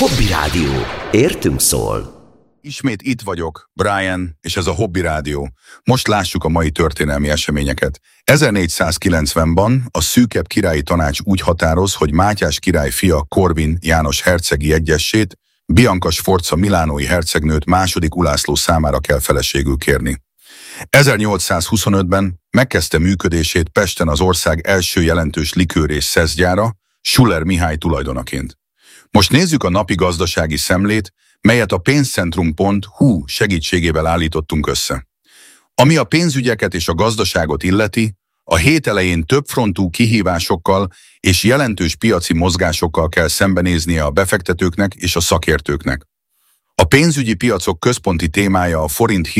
Hobby Rádió. Értünk szól. Ismét itt vagyok, Brian, és ez a Hobby Rádió. Most lássuk a mai történelmi eseményeket. 1490-ban a szűkebb királyi tanács úgy határoz, hogy Mátyás király fia Korvin János hercegi egyessét, Bianca Sforza milánói hercegnőt második Ulászló számára kell feleségül kérni. 1825-ben megkezdte működését Pesten az ország első jelentős likőr és szeszgyára, Schuller Mihály tulajdonaként. Most nézzük a napi gazdasági szemlét, melyet a pénzcentrum.hu segítségével állítottunk össze. Ami a pénzügyeket és a gazdaságot illeti, a hét elején többfrontú kihívásokkal és jelentős piaci mozgásokkal kell szembenéznie a befektetőknek és a szakértőknek. A pénzügyi piacok központi témája a forint